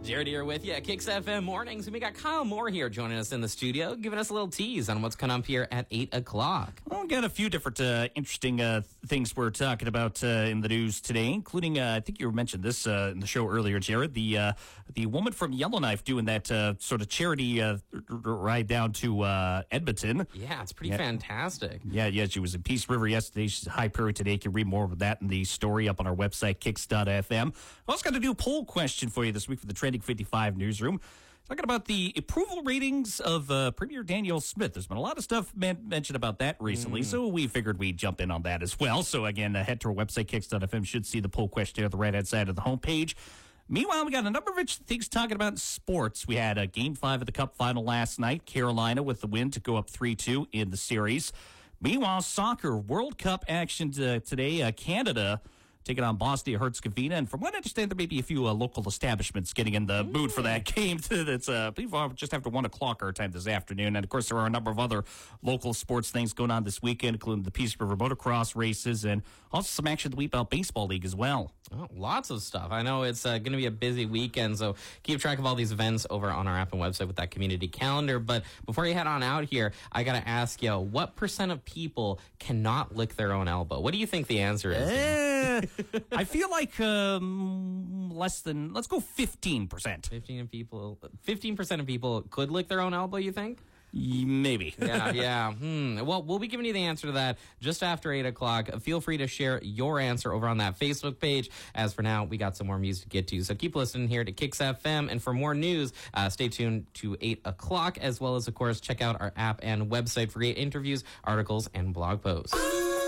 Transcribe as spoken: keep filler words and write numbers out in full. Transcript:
Jared here with you at Kicks F M Mornings, and we got Kyle Moore here joining us in the studio, giving us a little tease on what's coming up here at eight o'clock. Well, we got a few different uh, interesting uh, things we're talking about uh, in the news today, including, uh, I think you mentioned this uh, in the show earlier, Jared, the uh, the woman from Yellowknife doing that uh, sort of charity uh, ride down to uh, Edmonton. Yeah, it's pretty yeah. fantastic. Yeah, yeah, she was in Peace River yesterday. She's in High Prairie today. You can read more of that in the story up on our website, kicks dot f m. I also got a new poll question for you this week for the Trending fifty-five newsroom. Talking about the approval ratings of uh, Premier Danielle Smith. There's been a lot of stuff man- mentioned about that recently, mm. so we figured we'd jump in on that as well. So again, uh, head to our website, kicks dot f m. Should see the poll question on the right-hand side of the homepage. Meanwhile, we got a number of interesting things talking about in sports. We had a Game five of the Cup final last night. Carolina with the win to go up three two in the series. Meanwhile, soccer, World Cup action to, today. Uh, Canada taking on Bosnia-Herzegovina. And from what I understand, there may be a few uh, local establishments getting in the mood for that game. That's uh, just after one o'clock our time this afternoon. And, of course, there are a number of other local sports things going on this weekend, including the Peace River Motocross races and also some action at the Wheat Belt Baseball League as well. Oh, lots of stuff. I know it's uh, going to be a busy weekend, so keep track of all these events over on our app and website with that community calendar. But before you head on out here, I got to ask you, what percent of people cannot lick their own elbow? What do you think the answer is? Uh, I feel like um, less than, let's go fifteen percent. fifteen people, fifteen percent of people could lick their own elbow, you think? Maybe. yeah, yeah. Hmm. Well, we'll be giving you the answer to that just after eight o'clock. Feel free to share your answer over on that Facebook page. As for now, we got some more music to get to. So keep listening here to Kicks F M. And for more news, uh, stay tuned to eight o'clock, as well as, of course, check out our app and website for great interviews, articles, and blog posts.